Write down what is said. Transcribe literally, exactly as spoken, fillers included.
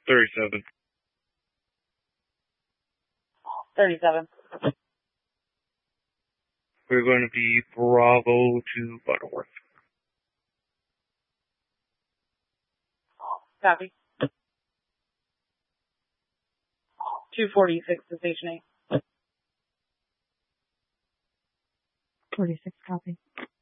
thirty-seven. thirty-seven. We're going to be Bravo to Butterworth. Copy. two forty-six to Station eight. forty-six, copy.